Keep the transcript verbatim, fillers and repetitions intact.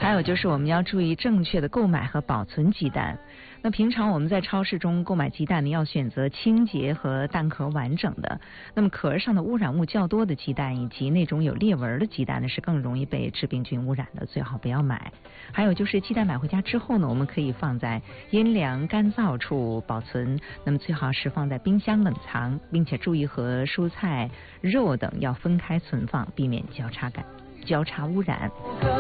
还有就是我们要注意正确的购买和保存鸡蛋。那平常我们在超市中购买鸡蛋呢，要选择清洁和蛋壳完整的。那么壳上的污染物较多的鸡蛋，以及那种有裂纹的鸡蛋呢，是更容易被致病菌污染的，最好不要买。还有就是鸡蛋买回家之后呢，我们可以放在阴凉干燥处保存，那么最好是放在冰箱冷藏，并且注意和蔬菜、肉等要分开存放，避免交叉感交叉污染。